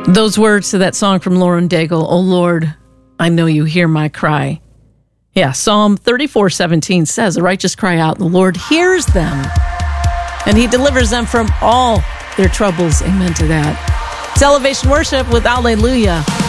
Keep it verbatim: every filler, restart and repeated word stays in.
Those words to that song from Lauren Daigle, "Oh Lord, I know you hear my cry." Yeah, Psalm thirty-four seventeen says, "The righteous cry out, the Lord hears them, and he delivers them from all their troubles." Amen to that. It's Elevation Worship with Alleluia.